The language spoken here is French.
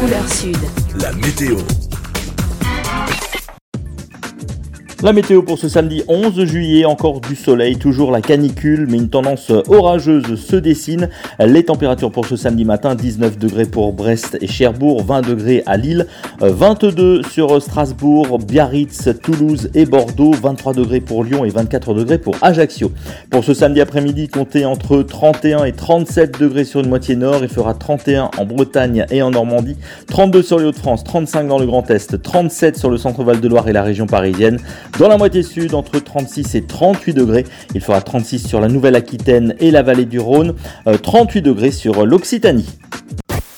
Couleur Sud. La météo. La météo pour ce samedi 11 juillet, encore du soleil, toujours la canicule, mais une tendance orageuse se dessine. Les températures pour ce samedi matin, 19 degrés pour Brest et Cherbourg, 20 degrés à Lille, 22 sur Strasbourg, Biarritz, Toulouse et Bordeaux, 23 degrés pour Lyon et 24 degrés pour Ajaccio. Pour ce samedi après-midi, comptez entre 31 et 37 degrés sur une moitié nord, il fera 31 en Bretagne et en Normandie, 32 sur les Hauts-de-France, 35 dans le Grand Est, 37 sur le centre Val-de-Loire et la région parisienne. Dans la moitié sud, entre 36 et 38 degrés, il fera 36 sur la Nouvelle-Aquitaine et la vallée du Rhône, 38 degrés sur l'Occitanie.